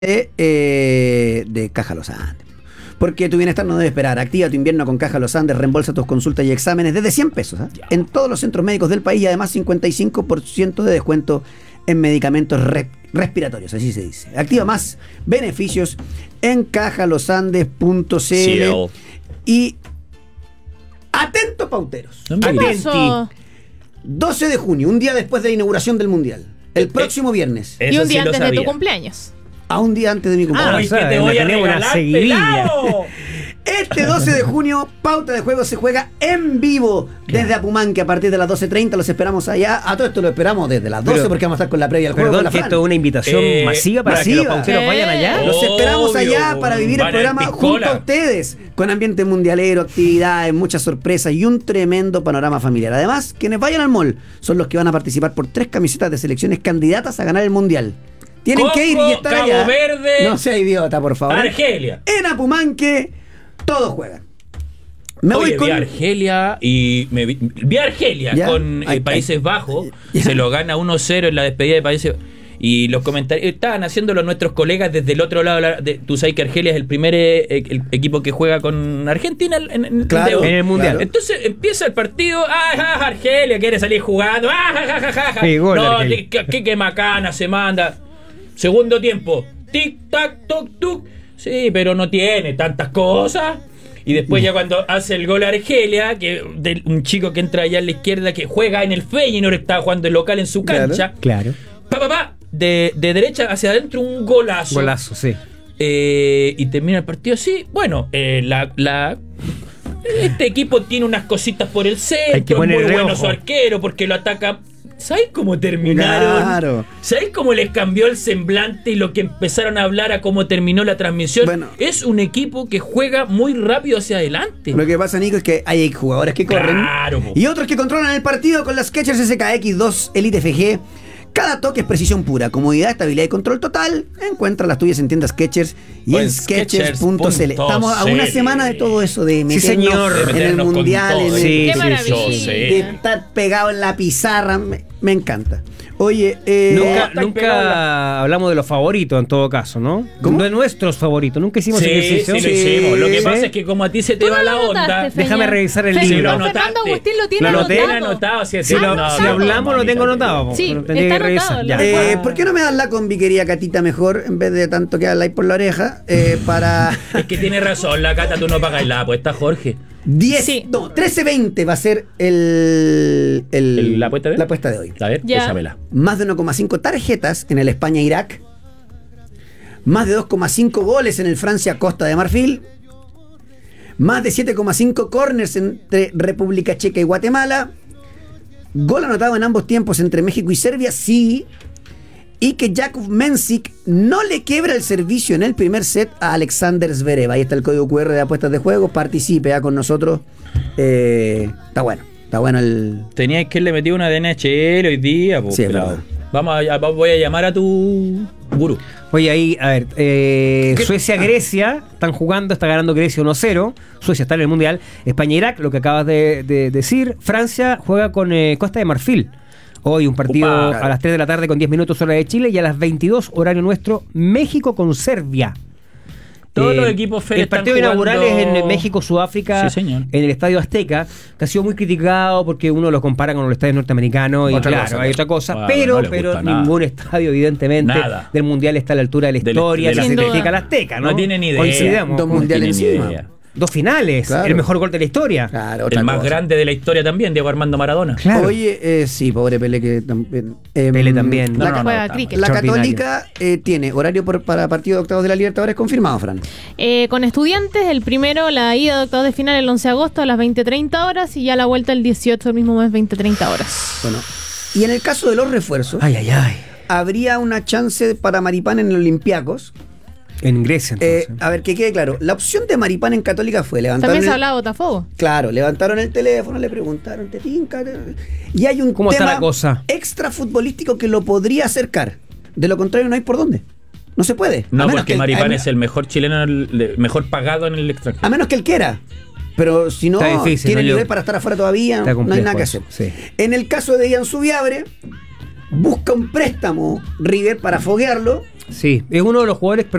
de Caja Los Andes. Porque tu bienestar no debe esperar. Activa tu invierno con Caja Los Andes. Reembolsa tus consultas y exámenes desde 100 pesos. En todos los centros médicos del país y además 55% de descuento en medicamentos respiratorios. Así se dice. Activa más beneficios en cajalosandes.cl. Y atento, pauteros. ¿Qué pasó? 12 de junio, un día después de la inauguración del Mundial. El próximo viernes. Y un día antes de tu cumpleaños. A un día antes de mi cumpleaños. Que te voy a regalar, pelado. Este 12 de junio, Pauta de Juego se juega en vivo desde Apumanque a partir de las 12:30. Los esperamos allá. A todo esto lo esperamos desde las 12 porque vamos a estar con la previa del juego. Perdón, que esto es una invitación masiva para que los pauteros vayan allá. Los esperamos allá para vivir el programa junto a ustedes, con ambiente mundialero, actividades, muchas sorpresas y un tremendo panorama familiar. Además, quienes vayan al mall son los que van a participar por 3 camisetas de selecciones candidatas a ganar el Mundial. Tienen que ir y estar Cabo allá. Verde, no sea idiota, por favor. Argelia. En Apumanque todos juegan. Vi Argelia y vi Argelia con Países Bajos. Se lo gana 1-0 en la despedida de Países Bajos. Y los comentarios estaban haciéndolo nuestros colegas desde el otro lado. Tú sabes que Argelia es el primer el equipo que juega con Argentina en el Mundial. Claro. Entonces empieza el partido. Argelia quiere salir jugando. No, qué macana se manda. Segundo tiempo. Tic, tac, toc, tuc. Sí, pero no tiene tantas cosas. Y después ya cuando hace el gol Argelia, que de un chico que entra allá a la izquierda, que juega en el Feyenoord, está jugando el local en su cancha. Claro. De derecha hacia adentro un golazo. Golazo, sí. Y termina el partido así. Bueno, este equipo tiene unas cositas por el centro. Es muy bueno su arquero porque lo ataca. ¿Sabes cómo terminaron? Claro. ¿Sabes cómo les cambió el semblante y lo que empezaron a hablar a cómo terminó la transmisión? Bueno, es un equipo que juega muy rápido hacia adelante. Lo que pasa, Nico, es que hay jugadores que corren y otros que controlan el partido con las Skechers SKX2 Elite FG. Cada toque es precisión pura, comodidad, estabilidad y control total. Encuentra las tuyas en tiendas Skechers y en Skechers.cl. Estamos a una semana de todo eso, de meternos en el Mundial, ¡qué maravilla! De estar pegado en la pizarra. Me encanta. Oye, nunca hablamos de los favoritos en todo caso, ¿no? ¿Cómo? De nuestros favoritos. Nunca hicimos ejercicio. Sí, lo hicimos. Lo que pasa es que como a ti se te va la onda, déjame revisar el libro. Fernando Agustín lo tiene anotado. Si hablamos lo tengo anotado. Sí, está anotado. ¿Por qué no me das la combi, querida Catita, mejor, en vez de tanto que habláis por la oreja? Para... Es que tiene razón, la Cata, tú no pagas la apuesta, Jorge. 13:20 va a ser la apuesta de hoy. A ver, pésamela. Más de 1,5 tarjetas en el España-Irak. Más de 2,5 goles en el Francia-Costa de Marfil. Más de 7,5 corners entre República Checa y Guatemala. Gol anotado en ambos tiempos entre México y Serbia, sí. Y que Jakub Mensik no le quiebra el servicio en el primer set a Alexander Zverev. Ahí está el código QR de apuestas de juego. Participe con nosotros. Está bueno el... Tenías que le metí una de NHL hoy día. Sí, voy a llamar a tu gurú. Oye, ahí, a ver, Suecia-Grecia, están jugando, está ganando Grecia 1-0. Suecia está en el Mundial. España-Irak, lo que acabas de decir. Francia juega con Costa de Marfil. Hoy un partido a las 3 de la tarde con 10 minutos hora de Chile y a las 22 horario nuestro, México con Serbia. Todos los equipos el partido inaugural es en México-Sudáfrica, en el Estadio Azteca, que ha sido muy criticado porque uno lo compara con los estadios norteamericanos y hay otra cosa, pero ningún estadio evidentemente del Mundial está a la altura de la historia que significa el Azteca, ¿no? No tienen ni idea. Coincidamos. 2 mundiales encima. 2 finales, claro. El mejor gol de la historia. Claro, el más grande de la historia también, Diego Armando Maradona. Claro. Oye, sí, pobre Pelé que también. Pelé también. La Católica tiene horario para partido de octavos de la Libertadores confirmado, Fran. Con Estudiantes, el primero, la ida de octavos de final el 11 de agosto a las 20:30 horas y ya la vuelta el 18 del mismo mes, 20:30 horas. Bueno, y en el caso de los refuerzos, habría una chance para Maripán en el Olympiacos. En Grecia, entonces. A ver, que quede claro. La opción de Maripán en Católica fue levantar. También se hablaba de Botafogo. Claro, levantaron el teléfono, le preguntaron, ¿te tinca? Y hay un ¿Cómo tema está la cosa? Extra futbolístico que lo podría acercar. De lo contrario, no hay por dónde. No se puede. No, porque Maripán es el mejor chileno, mejor pagado en el extranjero. A menos que él quiera. Pero si no, tiene nivel para estar afuera todavía, no hay nada que hacer. Sí. En el caso de Ian Subiabre, busca un préstamo River para foguearlo. Sí, es uno de los jugadores